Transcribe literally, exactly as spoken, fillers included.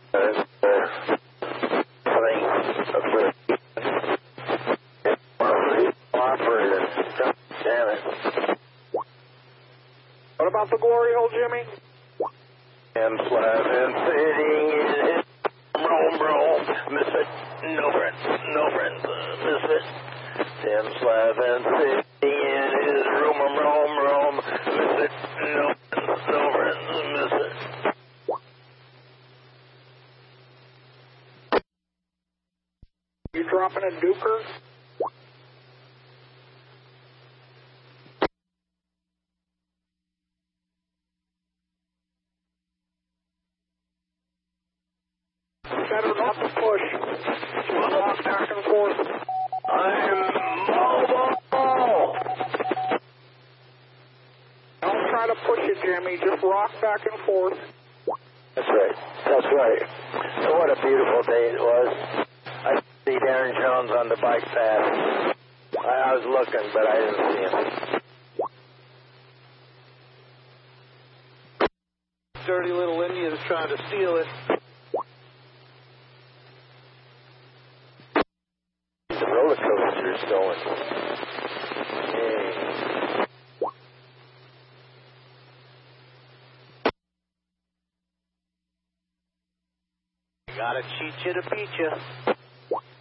Uh, What about the glory hole, Jimmy? And Slavin sitting in his roam, roam, miss it, no friends, no friends, uh, miss it. Tim Slavin sitting in his room, roam, roam, miss it, no friends, no friends, miss it. You dropping a duker? Better not to push. Rock back and forth. I'm mobile. Don't try to push it, Jimmy. Just rock back and forth. That's right. That's right. So what a beautiful day it was. I see Darren Jones on the bike path. I, I was looking, but I didn't see him. Dirty little Indians trying to steal it. The roller coaster's going. Yay. Gotta cheat you to beat you.